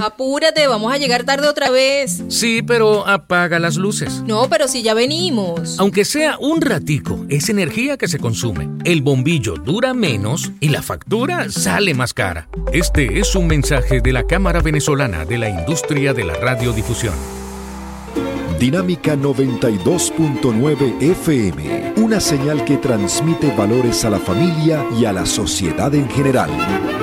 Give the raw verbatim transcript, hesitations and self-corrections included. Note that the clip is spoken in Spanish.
Apúrate, vamos a llegar tarde otra vez. Sí, pero apaga las luces. No, pero si ya venimos. Aunque sea un ratico, es energía que se consume. El bombillo dura menos y la factura sale más cara. Este es un mensaje de la Cámara Venezolana de la Industria de la Radiodifusión. Dinámica noventa y dos punto nueve F M, una señal que transmite valores a la familia y a la sociedad en general.